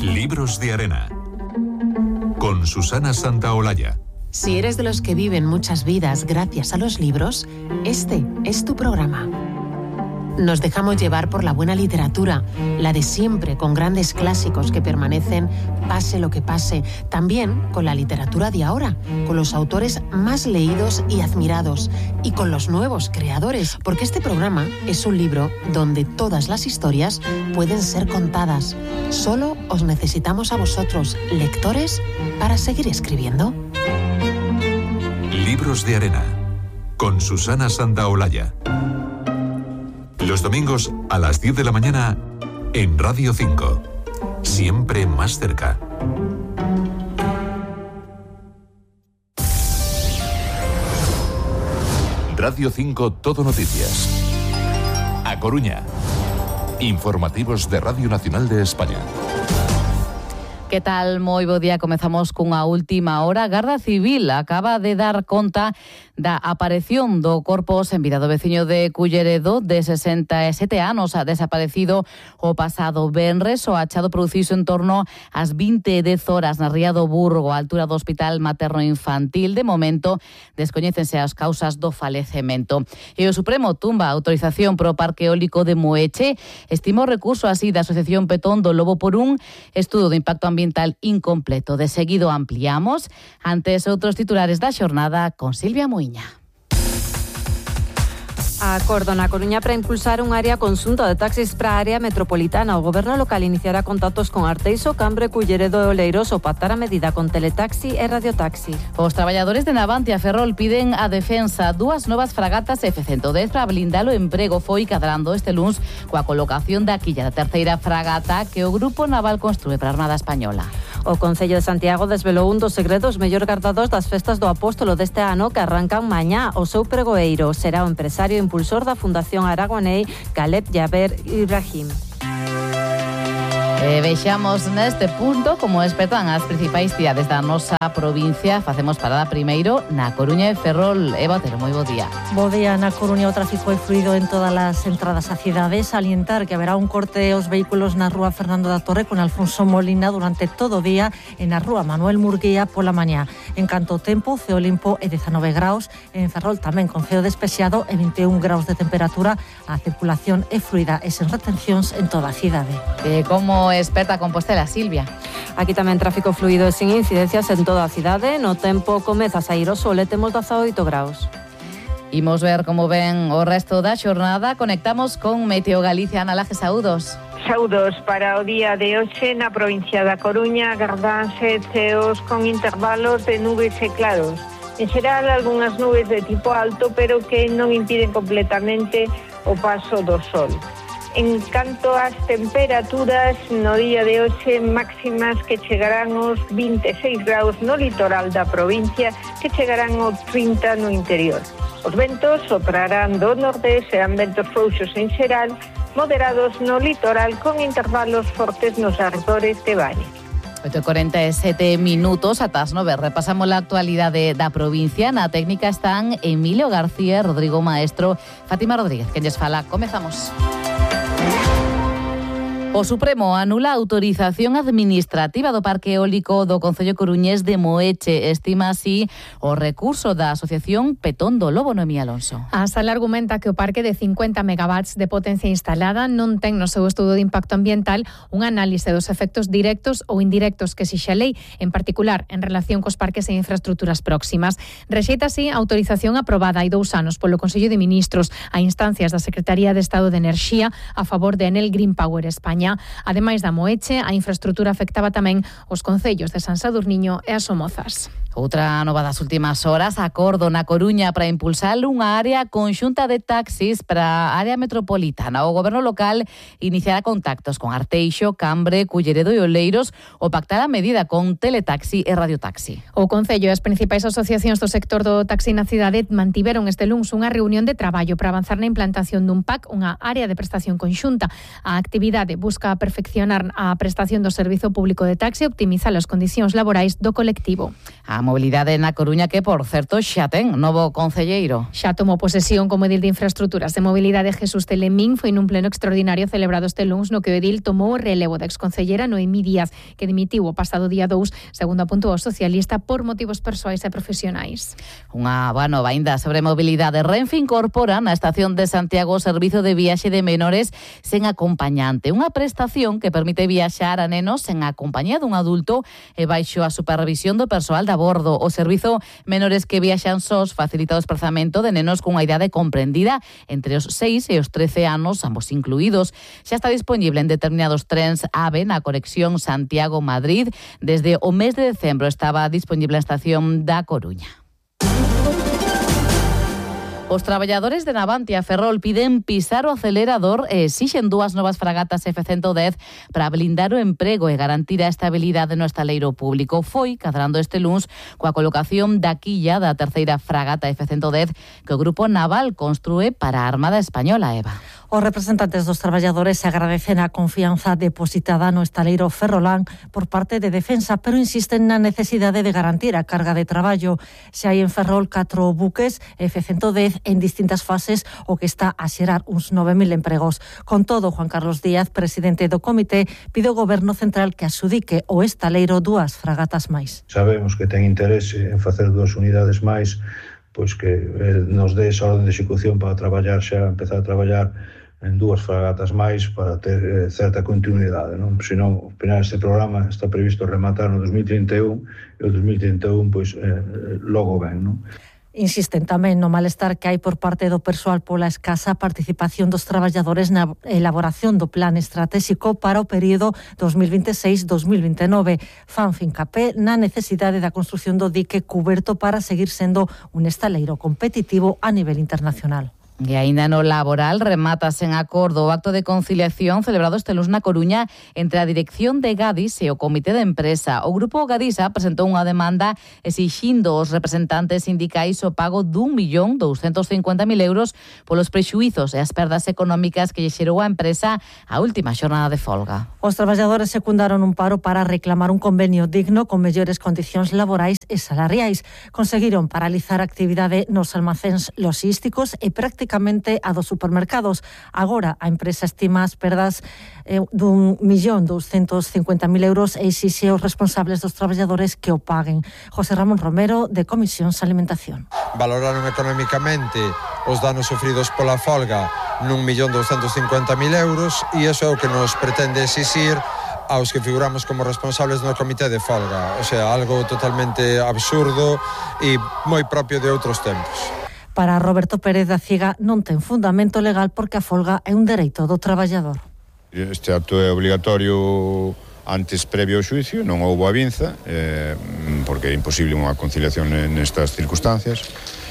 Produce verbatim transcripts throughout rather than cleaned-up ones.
Libros de Arena, con Susana Santaolalla. Si eres de los que viven muchas vidas gracias a los libros, este es tu programa. Nos dejamos llevar por la buena literatura, la de siempre, con grandes clásicos que permanecen pase lo que pase. También con la literatura de ahora, con los autores más leídos y admirados, y con los nuevos creadores, porque este programa es un libro donde todas las historias pueden ser contadas. Solo os necesitamos a vosotros, lectores, para seguir escribiendo. Libros de Arena, con Susana Santaolalla. Los domingos a las diez de la mañana en Radio cinco. Siempre más cerca. Radio cinco Todo Noticias. A Coruña. Informativos de Radio Nacional de España. Que tal? Moi bo día. Comezamos cunha última hora. Garda Civil acaba de dar conta da aparición do corpo sen vida do veciño de Culleredo de sesenta e sete anos, ha desaparecido o pasado venres. O achado produciso en torno ás vinte e dez horas na ría do Burgo, a altura do Hospital Materno Infantil. De momento, descoñécense as causas do falecemento. E o Supremo tumba a autorización pro Parque Eólico de Moeche. Estima o recurso así da Asociación Petón do Lobo por un estudo de impacto ambiental incompleto. De seguido ampliamos. Antes, outros titulares da xornada con Silvia Muiña. Acordo na Coruña para impulsar un área conxunta de taxis para a área metropolitana. O goberno local iniciará contactos con Arteixo, Cambre, Culleredo e Oleiros o pactar a medida con Teletaxi e Radiotaxi. Os traballadores de Navantia Ferrol piden a defensa dúas novas fragatas F ciento dez para blindar o emprego. Foi cadrando este luns coa colocación da quilla da terceira fragata que o Grupo Naval construe para a Armada Española. O Concello de Santiago desvelou un dos segredos mellor gardados das festas do Apóstolo deste ano que arrancan mañá. O seu pregoeiro será o empresario impulsor da Fundación Aragonei, Caleb Jaber Ibrahim. E vexamos neste punto como espertan as principais cidades da nosa provincia. Facemos parada primeiro na Coruña e Ferrol. Eva Otero, moi bo día. Bo día. Na Coruña o tráfico é fluido en todas as entradas á cidade. Salientar que haberá un corte aos vehículos na rúa Fernando da Torre con Alfonso Molina durante todo o día e na rúa Manuel Murguía pola mañá. En canto ao tempo, ceo limpo e dezanove graus. En Ferrol tamén con ceo despexado e vinte e un graus de temperatura. A circulación é fluida e sen retencións en toda a cidade. E como experta Compostela, Silvia. Aquí tamén tráfico fluido e sin incidencias en toda a cidade. No tempo comeza a saír o sol e temos dezaoito graus. Imos ver como ven o resto da xornada. Conectamos con Meteo Galicia. Ana Laje, saúdos. Saúdos para o día de hoxe na provincia da Coruña. Gardanse ceos con intervalos de nubes e claros. En xeral, algunhas nubes de tipo alto, pero que non impiden completamente o paso do sol. En canto ás temperaturas, no día de hoxe máximas que chegarán aos vinte e seis graus no litoral da provincia, que chegarán aos trinta no interior. Os ventos soprarán do nordés, serán ventos frouxos en xeral, moderados no litoral con intervalos fortes nos arredores de Baños. oito e corenta e sete minutos ata as nove. Repasamos a actualidade da provincia. Na técnica están Emilio García, Rodrigo Maestro, Fátima Rodríguez. Quen lles fala? Comezamos. O Supremo anula a autorización administrativa do Parque Eólico do Concello coruñés de Moeche. Estima así o recurso da Asociación Petón do Lobo. Noemí Alonso. A sala argumenta que o parque de cincuenta megawatts de potencia instalada non ten no seu estudo de impacto ambiental un análise dos efectos directos ou indirectos que sixa a lei, en particular en relación cos parques e infraestructuras próximas. Rexeita así a autorización aprobada hai dous anos polo Consello de Ministros a instancias da Secretaría de Estado de Enerxía a favor de Enel Green Power España. Ademais da Moeche, a infraestructura afectaba tamén os concellos de San Sadurniño e as Somozas. Outra nova das últimas horas, acordo na Coruña para impulsar unha área conxunta de taxis para a área metropolitana. O goberno local iniciará contactos con Arteixo, Cambre, Culleredo e Oleiros o pactar a medida con Teletaxi e Radiotaxi. O Concello e as principais asociacións do sector do taxi na cidade mantiveron este luns unha reunión de traballo para avanzar na implantación dun P A C, unha área de prestación conxunta. A actividade busca perfeccionar a prestación do servizo público de taxi e optimizar as condicións laborais do colectivo. A mobilidade na Coruña que, por certo, xa ten novo concelleiro. Xa tomou posesión como edil de Infraestructuras de Mobilidade Jesús Telemín. Foi nun pleno extraordinario celebrado este luns no que o edil tomou o relevo da exconsellera Noemí Díaz, que dimitiu o pasado día dous, segundo apuntou o socialista, por motivos persoais e profesionais. Unha boa nova ainda sobre mobilidade. Renfe incorpora na estación de Santiago o servizo de viaxe de menores sen acompañante, unha prestación que permite viaxar a nenos sen a compañía dun adulto e baixo a supervisión do persoal de a bordo. O servizo Menores que viaxan sós facilita o desplazamento de nenos cunha idade comprendida entre os seis e os trece anos, ambos incluídos. Xa está disponible en determinados trens AVE na conexión Santiago-Madrid. Desde o mes de decembro estaba disponible a estación da Coruña. Os traballadores de Navantia Ferrol piden pisar o acelerador e exixen dúas novas fragatas F ciento dez para blindar o emprego e garantir a estabilidade no estaleiro público. Foi cadrando este luns coa colocación da quilla da terceira fragata F ciento dez que o Grupo Naval construe para a Armada Española, Eva. Os representantes dos traballadores agradecen a confianza depositada no estaleiro ferrolán por parte de Defensa, pero insisten na necesidade de garantir a carga de traballo. Se hai en Ferrol catro buques F ciento dez en distintas fases, o que está a xerar uns nove mil empregos. Con todo, Juan Carlos Díaz, presidente do comité, pide ao Goberno Central que asudique o estaleiro dúas fragatas máis. Sabemos que ten interese en facer dúas unidades máis, pois que eh, nos dé esa orden de execución para traballar xa, empezar a traballar en dúas fragatas máis para ter eh, certa continuidade, non? Senón, ao final este programa está previsto rematar no dos mil trinta e un e o dos mil trinta e un pois eh, logo ben, non? Insisten tamén no malestar que hai por parte do persoal pola escasa participación dos traballadores na elaboración do plan estratégico para o período dos mil vinte e seis a dos mil vinte e nove. Fan fincapé na necesidade da construción do dique cuberto para seguir sendo un estaleiro competitivo a nivel internacional. E aínda no laboral remata sen acordo o acto de conciliación celebrado este luns na Coruña entre a dirección de Gadis e o comité de empresa. O grupo Gadisa presentou unha demanda exixindo aos representantes sindicais o pago dun millón douscentos cincuenta mil euros polos prexuizos e as perdas económicas que lle xerou a empresa a última xornada de folga. Os traballadores secundaron un paro para reclamar un convenio digno con mellores condicións laborais e salariais. Conseguiron paralizar a actividade nos almacéns logísticos e prácticamente a dos supermercados. Agora a empresa estima as perdas eh, dun millón douscentos cincuenta mil euros e exixe aos responsables dos traballadores que o paguen. José Ramón Romero, de Comisións Alimentación. Valoraron económicamente os danos sofridos pola folga nun millón douscentos cincuenta mil euros e iso é o que nos pretende exixir aos que figuramos como responsables no comité de folga. O sea, algo totalmente absurdo e moi propio de outros tempos. Para Roberto Pérez da Ciega non ten fundamento legal porque a folga é un dereito do traballador. Este acto é obligatorio antes previo ao xuicio, non houbo avinza, eh, porque é imposible unha conciliación nestas circunstancias.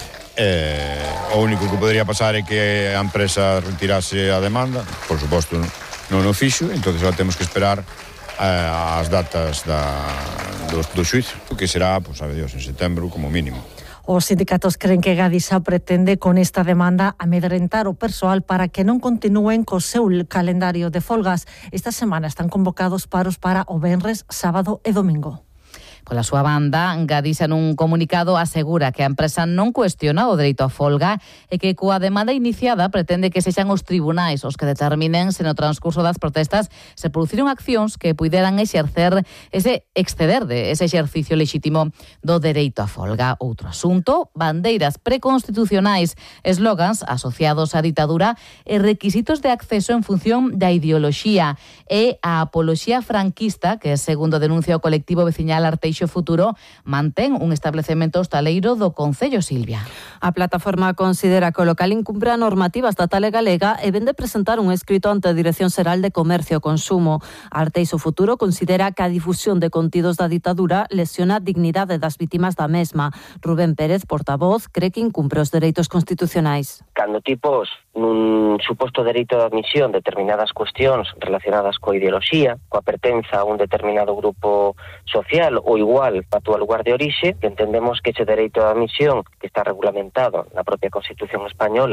Eh, o único que podería pasar é que a empresa retirase a demanda, por suposto non o fixo, entón xa temos que esperar eh, as datas da, do, do xuicio, que será, pues, sabe Dios, en setembro como mínimo. Os sindicatos creen que Gadisa pretende con esta demanda amedrentar o persoal para que non continúen co seu calendario de folgas. Esta semana están convocados paros para o venres, sábado e domingo. Pola súa banda, Gadisa nun comunicado asegura que a empresa non cuestiona o dereito a folga e que coa demanda iniciada pretende que sexan os tribunais os que determinen se no transcurso das protestas se produciron accións que puideran exercer ese exceder de ese exercicio lexítimo do dereito a folga. Outro asunto, bandeiras preconstitucionais, eslogans asociados á ditadura e requisitos de acceso en función da ideoloxía e a apoloxía franquista que, segundo denuncia o colectivo veciñal Arteixo Futuro, mantén un establecemento hostaleiro do Concello, Silvia. A plataforma considera que o local incumpre a normativa estatal e galega e vende presentar un escrito ante a Dirección Xeral de Comercio e Consumo. Arteixo Futuro considera que a difusión de contidos da ditadura lesiona a dignidade das vítimas da mesma. Rubén Pérez, portavoz, cree que incumpre os dereitos constitucionais. Cando tipos nun suposto dereito de admisión determinadas cuestións relacionadas coa ideoloxía, coa pertenza a un determinado grupo social ou igual a túa lugar de orixe, que entendemos que ese dereito de admisión que está regulamentado na propia Constitución española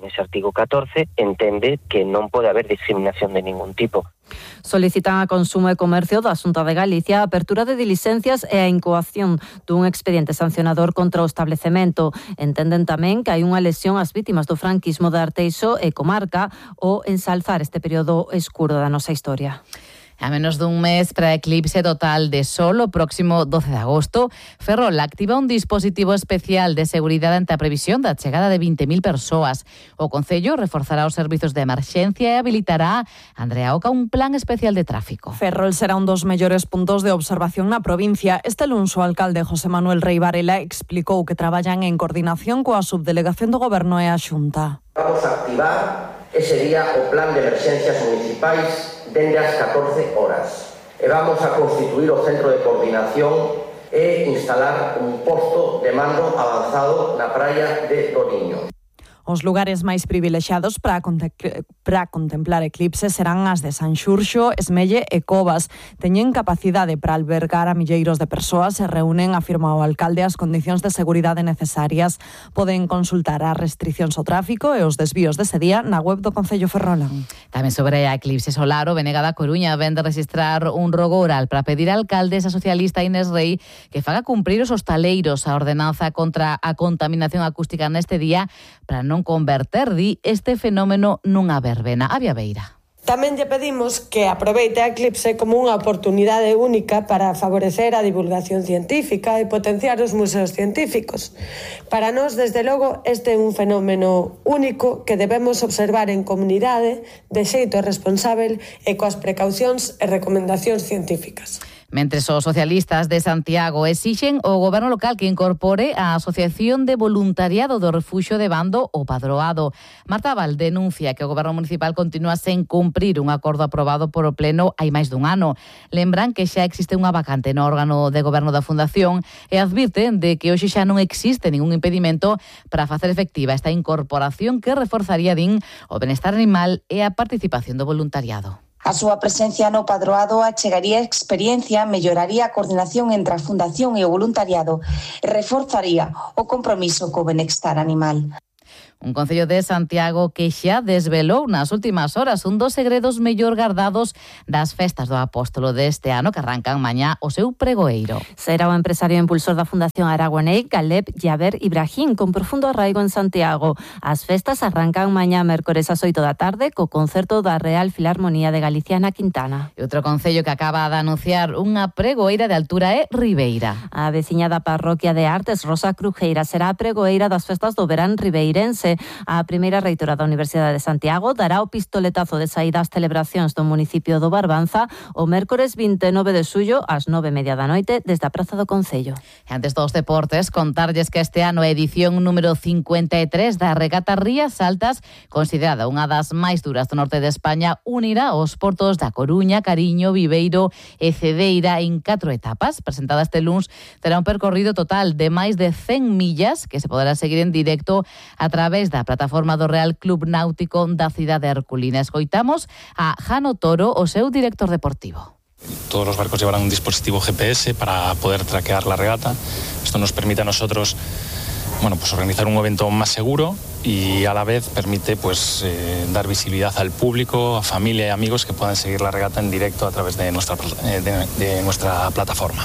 nese artigo catorce, entende que non pode haber discriminación de ningún tipo. Solicitan a Consumo e Comercio da Xunta de Galicia a apertura de diligencias e a incoación dun expediente sancionador contra o establecemento. Entenden tamén que hai unha lesión ás vítimas do franquismo de Arteixo e comarca o ensalzar este período escuro da nosa historia. A menos dun mes para eclipse total de sol o próximo doce de agosto, Ferrol activa un dispositivo especial de seguridade ante a previsión da chegada de vinte mil persoas. O Concello reforzará os servizos de emerxencia e habilitará, Andrea Oca, un plan especial de tráfico. Ferrol será un dos mellores puntos de observación na provincia. Este luns o alcalde José Manuel Rei Varela explicou que traballan en coordinación coa subdelegación do Goberno e a Xunta. Vamos a activar ese día o plan de emerxencias municipais dende as catorce horas. E vamos a constituir o centro de coordinación e instalar un posto de mando avanzado na praia de Doriño. Os lugares máis privilexados para, contem- para contemplar eclipses serán as de Sanxurxo, Esmelle e Covas. Teñen capacidade para albergar a milleiros de persoas e reúnen, afirma o alcalde, as condicións de seguridade necesarias. Poden consultar as restriccións ao tráfico e os desvíos dese día na web do Concello Ferrolán. Tamén sobre a eclipse solar, o Venega da Coruña ven de registrar un rogo oral para pedir á alcaldesa socialista Inés Rei que faga cumprir os hostaleiros a ordenanza contra a contaminación acústica neste día para non converter, di, este fenómeno nunha verbena. Avia Beira. Tamén lle pedimos que aproveite a eclipse como unha oportunidade única para favorecer a divulgación científica e potenciar os museos científicos. Para nós, desde logo, este é un fenómeno único que debemos observar en comunidade de xeito responsável e coas precaucións e recomendacións científicas. Mentres os socialistas de Santiago exixen o goberno local que incorpore a Asociación de Voluntariado do Refuxio de Bando o Padroado. Marta Val denuncia que o goberno municipal continúa sen cumprir un acordo aprobado por o Pleno hai máis dun ano. Lembran que xa existe unha vacante no órgano de goberno da Fundación e advirten de que hoxe xa non existe ningún impedimento para facer efectiva esta incorporación que reforzaría, din, o benestar animal e a participación do voluntariado. A súa presencia no padroado achegaría experiencia, melloraría a coordinación entre a Fundación e o voluntariado e reforzaría o compromiso co benestar animal. Un Concello de Santiago que xa desvelou nas últimas horas un dos segredos mellor gardados das festas do Apóstolo deste ano que arrancan mañá o seu pregoeiro. Será o empresario impulsor da Fundación Aragonei, Caleb Yaber Ibrahim, con profundo arraigo en Santiago. As festas arrancan mañá mércores ás oito da tarde co concerto da Real Filarmonía de Galicia na Quintana. E outro concello que acaba de anunciar unha pregoeira de altura é Ribeira. A veciña da parroquia de Artes, Rosa Crujeira, será a pregoeira das festas do verán ribeirense. A primeira reitora da Universidade de Santiago dará o pistoletazo de saída ás celebracións do municipio do Barbanza o mércores vinte e nove de xullo ás nove e media da noite desde a Praza do Concello. E antes dos deportes, contarlles que este ano a edición número cincuenta e tres da Regata Rías Altas, considerada unha das máis duras do norte de España, unirá os portos da Coruña, Cariño, Viveiro e Cedeira en catro etapas. Presentada este luns, terá un percorrido total de máis de cen millas que se poderá seguir en directo a través da plataforma do Real Club Náutico da cidade herculina. Escoitamos a Jano Toro, o seu director deportivo. Todos los barcos llevarán un dispositivo G P S para poder traquear la regata. Esto nos permite a nosotros, bueno, pues organizar un evento más seguro y a la vez permite pues eh, dar visibilidad al público, a familia y amigos que puedan seguir la regata en directo a través de nuestra, eh, de, de nuestra plataforma.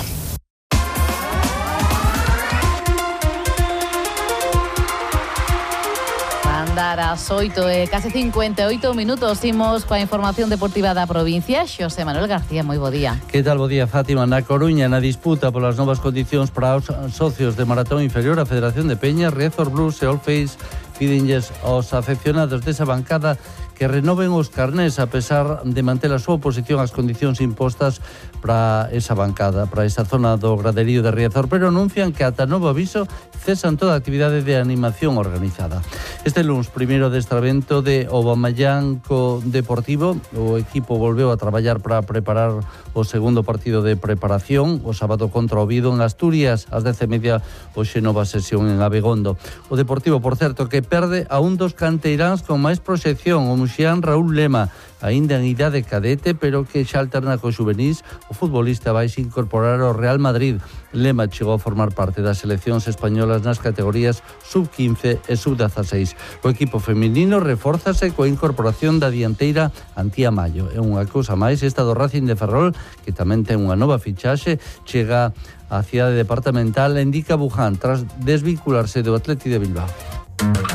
Andar ás oito e case cincuenta e oito minutos imos coa información deportiva da provincia. Xosé Manuel García, moi bo día. Que tal, bo día, Fátima? Na Coruña, na disputa polas novas condicións para os socios de maratón inferior, a Federación de Peñas, Riazor Blues e All Face pídenlles aos afeccionados desa bancada que renoven os carnés a pesar de manter a súa oposición ás condicións impostas para esa bancada, para esa zona do graderío de Riazor, pero anuncian que ata novo aviso cesan toda a actividade de animación organizada. Este luns, primeiro destramento de Obamayán co Deportivo, o equipo volveu a traballar para preparar o segundo partido de preparación, o sábado contra o Vido en Asturias, ás dez e media hoxe nova sesión en Abegondo. O Deportivo, por certo, que perde a un dos canteiráns con máis proxección, o Muxián, Raúl Lema, aínda en idade cadete, pero que xa alterna co xuvenís, o futbolista vai se incorporar ao Real Madrid. Lema chegou a formar parte das seleccións españolas nas categorías sub quince e sub dieciséis. O equipo feminino refórzase coa incorporación da dianteira Antía Mayo. É unha cousa máis esta do Racing de Ferrol, que tamén ten unha nova fichaxe, chega á cidade departamental, indica Buján, tras desvincularse do Atleti de Bilbao.